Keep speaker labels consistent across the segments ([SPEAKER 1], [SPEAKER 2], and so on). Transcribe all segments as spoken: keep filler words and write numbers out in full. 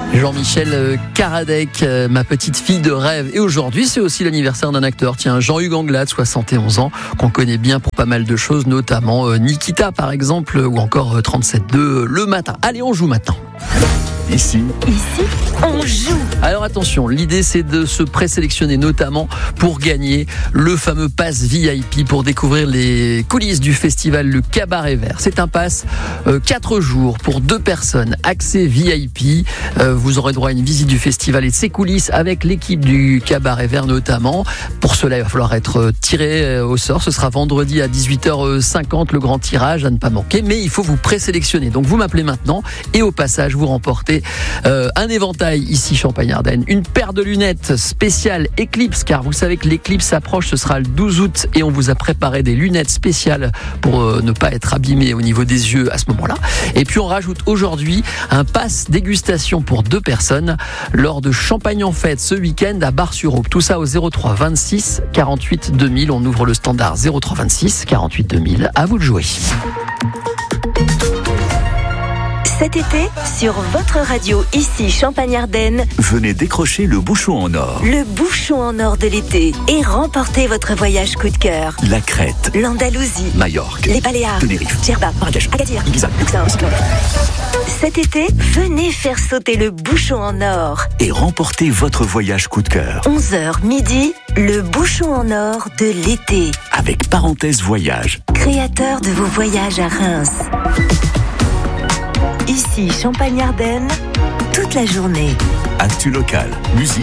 [SPEAKER 1] Jean-Michel Karadec, ma petite fille de rêve. Et aujourd'hui, c'est aussi l'anniversaire d'un acteur. Tiens, Jean-Hugues Anglade, soixante et onze ans, qu'on connaît bien pour pas mal de choses, notamment Nikita, par exemple, ou encore trente-sept deux le matin. Allez, on joue maintenant.
[SPEAKER 2] Ici.
[SPEAKER 3] Ici, on joue.
[SPEAKER 1] Alors attention, l'idée c'est de se présélectionner notamment pour gagner le fameux pass V I P pour découvrir les coulisses du festival Le Cabaret Vert. C'est un pass euh, quatre jours pour deux personnes, accès V I P. Euh, vous aurez droit à une visite du festival et de ses coulisses avec l'équipe du Cabaret Vert notamment. Pour cela, il va falloir être tiré au sort. Ce sera vendredi à dix-huit heures cinquante, le grand tirage à ne pas manquer. Mais il faut vous présélectionner. Donc vous m'appelez maintenant et au passage, vous remportez Euh, un éventail ici Champagne-Ardenne, une paire de lunettes spéciales Eclipse, car vous savez que l'Eclipse approche, ce sera le douze août et on vous a préparé des lunettes spéciales pour euh, ne pas être abîmé au niveau des yeux à ce moment-là. Et puis on rajoute aujourd'hui un pass dégustation pour deux personnes lors de Champagne en fête ce week-end à Bar-sur-Aube. Tout ça au zéro trois vingt-six quarante-huit deux mille. On ouvre le standard zéro trois vingt-six quarante-huit deux mille. À vous de jouer.
[SPEAKER 3] Cet été, sur votre radio, ici Champagne-Ardenne,
[SPEAKER 2] Venez décrocher le bouchon en or.
[SPEAKER 3] le bouchon en or de l'été et remportez votre voyage coup de cœur.
[SPEAKER 2] La Crète,
[SPEAKER 3] L'Andalousie,
[SPEAKER 2] Majorque,
[SPEAKER 3] les Baléares,
[SPEAKER 2] Tenerife,
[SPEAKER 3] Djerba,
[SPEAKER 2] Marrakech,
[SPEAKER 3] Agadir,
[SPEAKER 2] Ibiza,
[SPEAKER 3] Luxembourg. Cet été, venez faire sauter le bouchon en or.
[SPEAKER 2] et remportez votre voyage coup de cœur
[SPEAKER 3] onze heures midi, le bouchon en or de l'été.
[SPEAKER 2] avec Parenthèse Voyage.
[SPEAKER 3] Créateur de vos voyages à Reims. Ici Champagne-Ardenne, toute la journée.
[SPEAKER 2] Actu local, musique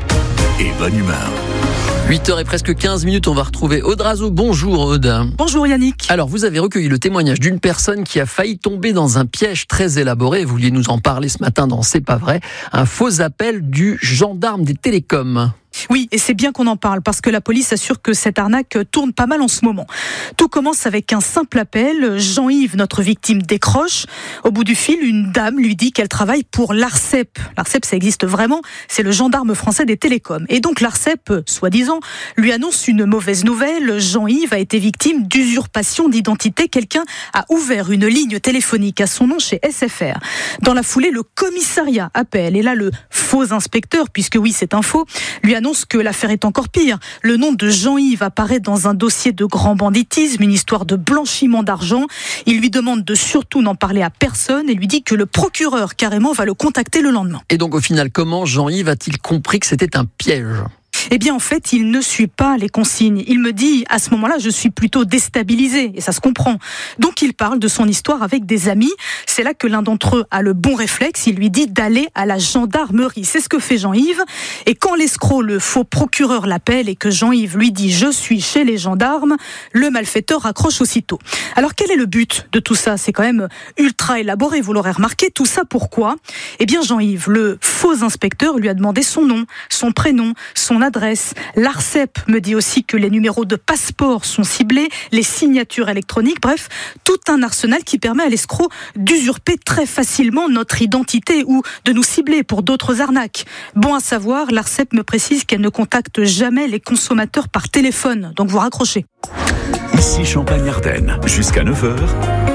[SPEAKER 2] et bonne humeur.
[SPEAKER 1] huit heures et presque quinze minutes, on va retrouver Aude Razo. Bonjour Aude.
[SPEAKER 4] Bonjour Yannick.
[SPEAKER 1] Alors, vous avez recueilli le témoignage d'une personne qui a failli tomber dans un piège très élaboré. Vous vouliez nous en parler ce matin dans C'est pas vrai. Un faux appel du gendarme des télécoms.
[SPEAKER 4] Oui, et c'est bien qu'on en parle parce que la police assure que cette arnaque tourne pas mal en ce moment. Tout commence avec un simple appel. Jean-Yves, notre victime, décroche. Au bout du fil, une dame lui dit qu'elle travaille pour l'Arcep. L'Arcep, ça existe vraiment. C'est le gendarme français des télécoms. Et donc l'Arcep, soi-disant, lui annonce une mauvaise nouvelle. Jean-Yves a été victime d'usurpation d'identité. Quelqu'un a ouvert une ligne téléphonique à son nom chez S F R. Dans la foulée, le commissariat appelle. Et là, le faux inspecteur, puisque oui, c'est un faux, lui annonce que l'affaire est encore pire. Le nom de Jean-Yves apparaît dans un dossier de grand banditisme, une histoire de blanchiment d'argent. Il lui demande de surtout n'en parler à personne et lui dit que le procureur carrément va le contacter le lendemain.
[SPEAKER 1] Et donc, au final, comment Jean-Yves a-t-il compris que c'était un piège ?
[SPEAKER 4] Eh bien, en fait, il ne suit pas les consignes. Il me dit, à ce moment-là, je suis plutôt déstabilisé, et ça se comprend. Donc, il parle de son histoire avec des amis. C'est là que l'un d'entre eux a le bon réflexe. Il lui dit d'aller à la gendarmerie. C'est ce que fait Jean-Yves. Et quand l'escroc, le faux procureur, l'appelle et que Jean-Yves lui dit « je suis chez les gendarmes », le malfaiteur raccroche aussitôt. Alors, quel est le but de tout ça ? C'est quand même ultra élaboré, vous l'aurez remarqué. Tout ça, pourquoi ? Eh bien, Jean-Yves, le faux inspecteur, lui a demandé son nom, son prénom, son adresse. L'Arcep me dit aussi que les numéros de passeport sont ciblés, les signatures électroniques, bref, tout un arsenal qui permet à l'escroc d'usurper très facilement notre identité ou de nous cibler pour d'autres arnaques. Bon à savoir, l'Arcep me précise qu'elle ne contacte jamais les consommateurs par téléphone, donc vous raccrochez.
[SPEAKER 2] Ici Champagne-Ardenne, jusqu'à neuf heures.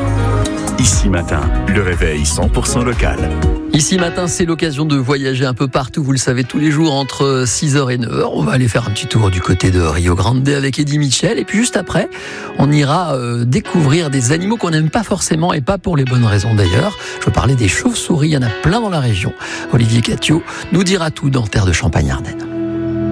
[SPEAKER 2] Ici matin, le réveil cent pour cent local.
[SPEAKER 1] Ici matin, c'est l'occasion de voyager un peu partout, vous le savez, tous les jours entre six heures et neuf heures. On va aller faire un petit tour du côté de Rio Grande avec Eddie Mitchell. Et puis juste après, on ira euh, découvrir des animaux qu'on n'aime pas forcément et pas pour les bonnes raisons d'ailleurs. Je veux parler des chauves-souris, il y en a plein dans la région. Olivier Catio nous dira tout dans Terre de Champagne-Ardenne.